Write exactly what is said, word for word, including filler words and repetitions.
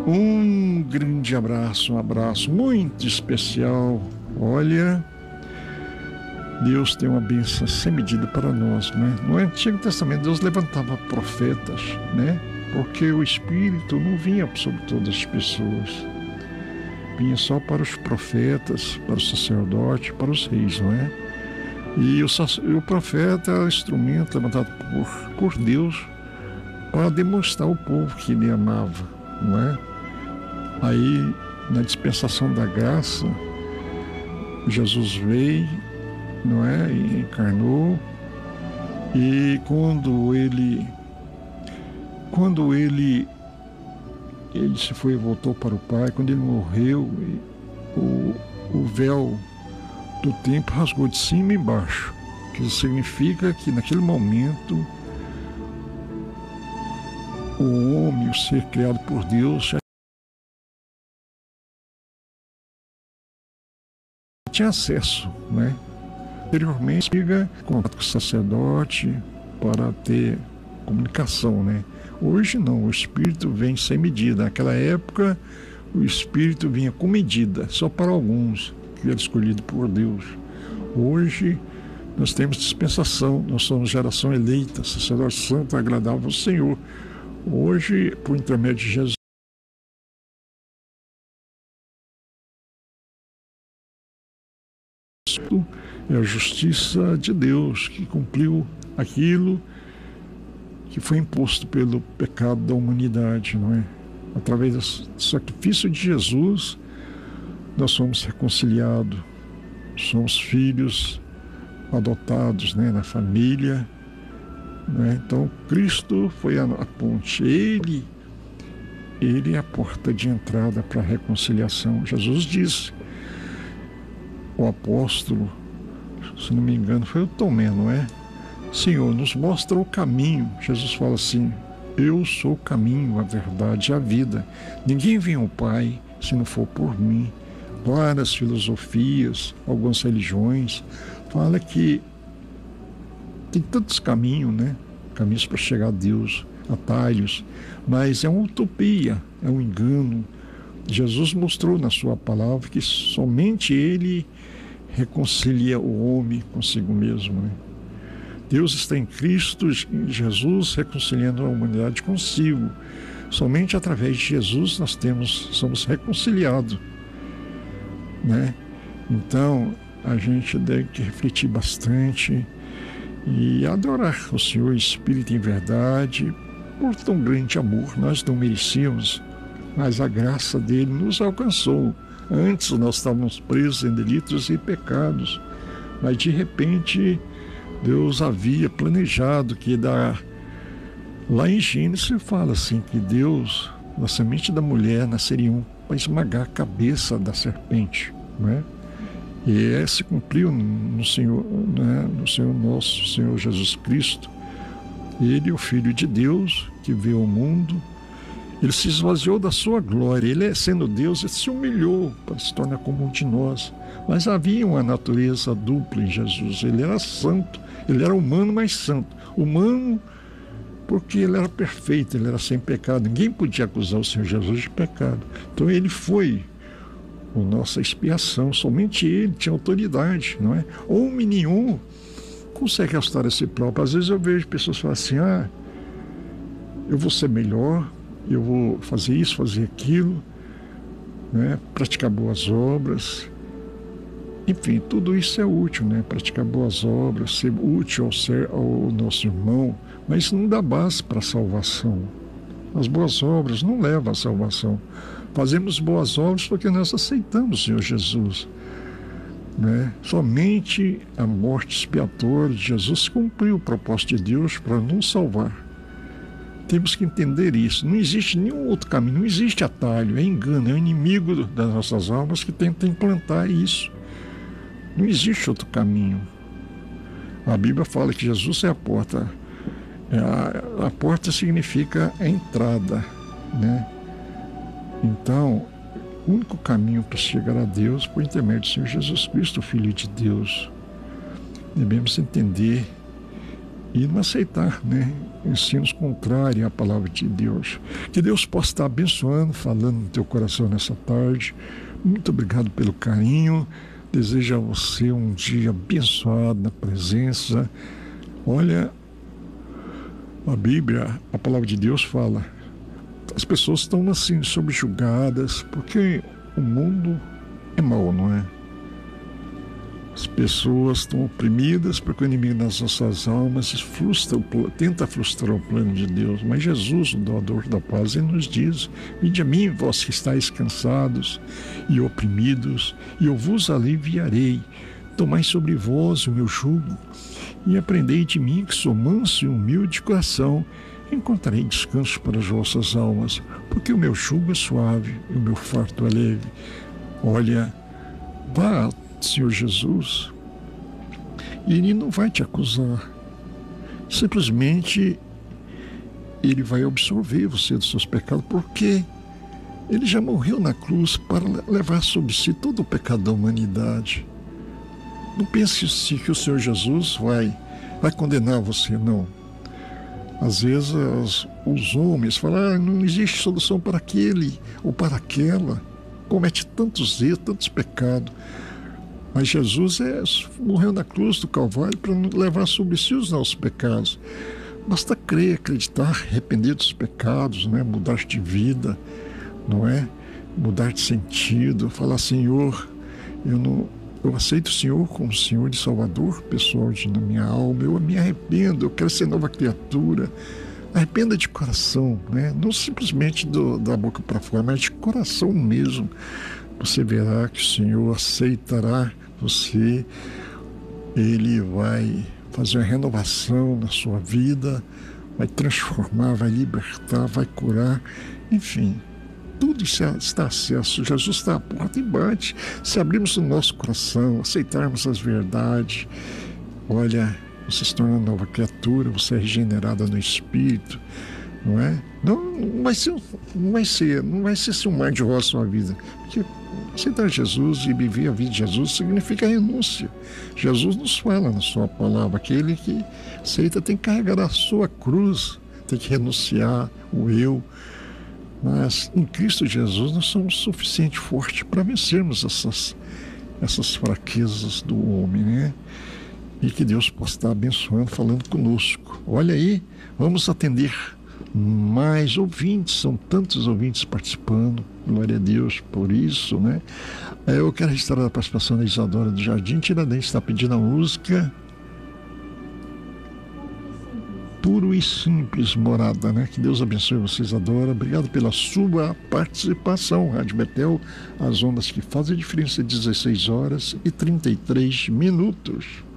Um grande abraço, um abraço muito especial. Olha, Deus tem uma bênção sem medida para nós, né? No Antigo Testamento, Deus levantava profetas, né? Porque o Espírito não vinha sobre todas as pessoas. Vinha só para os profetas, para os sacerdotes, para os reis, não é? E o, o profeta é o instrumento levantado por, por Deus para demonstrar ao povo que ele amava, não é? Aí, na dispensação da graça, Jesus veio, não é? E encarnou. E quando ele, quando ele, ele se foi e voltou para o Pai, quando ele morreu, o, o véu do templo rasgou de cima e embaixo, que significa que naquele momento o homem, o ser criado por Deus, já tinha acesso, né? Anteriormente, liga contato com o sacerdote para ter comunicação, né? Hoje não, o Espírito vem sem medida. Naquela época, o Espírito vinha com medida, só para alguns, que era escolhido por Deus. Hoje, nós temos dispensação, nós somos geração eleita, sacerdote santo, agradável ao Senhor. Hoje, por intermédio de Jesus, é a justiça de Deus que cumpriu aquilo que foi imposto pelo pecado da humanidade, não é? Através do sacrifício de Jesus, nós somos reconciliados, somos filhos adotados, né, na família, né? Então Cristo foi a, a ponte, ele, ele é a porta de entrada para a reconciliação. Jesus disse, o apóstolo, se não me engano, foi o Tomé, não é? Senhor, nos mostra o caminho. Jesus fala assim, eu sou o caminho, a verdade e a vida. Ninguém vem ao Pai se não for por mim. Várias filosofias, algumas religiões, fala que tem tantos caminhos, né? Caminhos para chegar a Deus, atalhos, mas é uma utopia, é um engano. Jesus mostrou na sua palavra que somente Ele reconcilia o homem consigo mesmo, né? Deus está em Cristo, em Jesus, reconciliando a humanidade consigo. Somente através de Jesus nós temos, somos reconciliados, né? Então, a gente deve refletir bastante e adorar o Senhor Espírito em verdade, por tão grande amor. Nós não merecíamos, mas a graça dele nos alcançou. Antes nós estávamos presos em delitos e pecados, mas de repente Deus havia planejado que da... lá em Gênesis fala assim, que Deus, na semente da mulher, nasceria um para esmagar a cabeça da serpente, não é? E é, se cumpriu no Senhor, né, no Senhor nosso, Senhor Jesus Cristo. Ele, o Filho de Deus, que veio ao mundo, ele se esvaziou da sua glória. Ele, sendo Deus, ele se humilhou para se tornar como um de nós. Mas havia uma natureza dupla em Jesus. Ele era santo, ele era humano, mas santo. Humano porque ele era perfeito, ele era sem pecado. Ninguém podia acusar o Senhor Jesus de pecado. Então ele foi a nossa expiação. Somente ele tinha autoridade, não é? Homem nenhum consegue restaurar a si próprio. Às vezes eu vejo pessoas falar assim, ah, eu vou ser melhor, eu vou fazer isso, fazer aquilo, né? Praticar boas obras. Enfim, tudo isso é útil, né? Praticar boas obras, ser útil ao, ser, ao nosso irmão, mas isso não dá base para a salvação. As boas obras não levam à salvação. Fazemos boas obras porque nós aceitamos o Senhor Jesus, né? Somente a morte expiatória de Jesus cumpriu o propósito de Deus para nos salvar. Temos que entender isso. Não existe nenhum outro caminho, não existe atalho, é engano, é o inimigo das nossas almas que tenta implantar isso. Não existe outro caminho. A Bíblia fala que Jesus é a porta. A, a porta significa a entrada, né? Então, o único caminho para chegar a Deus por intermédio do Senhor Jesus Cristo, o Filho de Deus. Devemos entender e não aceitar, né, ensinos contrários à palavra de Deus. Que Deus possa estar abençoando, falando no teu coração nessa tarde. Muito obrigado pelo carinho. Desejo a você um dia abençoado na presença. Olha, a Bíblia, a palavra de Deus fala, as pessoas estão assim subjugadas porque o mundo é mau, não é? As pessoas estão oprimidas porque o inimigo das nossas almas frustra, tenta frustrar o plano de Deus. Mas Jesus, o doador da paz, ele nos diz: vinde a mim, vós que estáis cansados e oprimidos, e eu vos aliviarei. Tomai sobre vós o meu jugo e aprendei de mim, que sou manso e humilde de coração. Encontrarei descanso para as vossas almas, porque o meu jugo é suave e o meu fardo é leve. Olha, vá, Senhor Jesus, e Ele não vai te acusar. Simplesmente Ele vai absorver você dos seus pecados, porque Ele já morreu na cruz para levar sobre si todo o pecado da humanidade. Não pense que o Senhor Jesus vai, vai condenar você, não. Às vezes os, os homens falam: ah, não existe solução para aquele ou para aquela, comete tantos erros, tantos pecados. Mas Jesus é, morreu na cruz do Calvário para levar sobre si os nossos pecados. Basta crer, acreditar, arrepender dos pecados, né? Mudar de vida, não é? Mudar de sentido, falar: Senhor, eu, não, eu aceito o Senhor como Senhor e Salvador pessoal de, na minha alma, eu me arrependo, eu quero ser nova criatura. Arrependa de coração, né? Não simplesmente do, da boca para fora, mas de coração mesmo. Você verá que o Senhor aceitará você, Ele vai fazer uma renovação na sua vida, vai transformar, vai libertar, vai curar, enfim, tudo isso está acesso. Jesus está à porta e bate. Se abrirmos o nosso coração, aceitarmos as verdades, olha, você se torna uma nova criatura, você é regenerada no Espírito, não é? Não, não vai ser, não vai ser, não vai ser assim um mar de rosa a sua vida, porque aceitar Jesus e viver a vida de Jesus significa renúncia. Jesus nos fala na sua palavra: aquele que aceita tem que carregar a sua cruz, tem que renunciar o eu. Mas em Cristo Jesus nós somos suficientemente fortes para vencermos essas, essas fraquezas do homem, né? E que Deus possa estar abençoando, falando conosco. Olha aí, vamos atender mais ouvintes, são tantos ouvintes participando, glória a Deus por isso, né? Eu quero registrar a participação da Isadora do Jardim Tiradentes, está pedindo a música Puro e Simples, Morada, né? Que Deus abençoe você, Isadora, obrigado pela sua participação. Rádio Betel, as ondas que fazem a diferença, dezesseis horas e trinta e três minutos.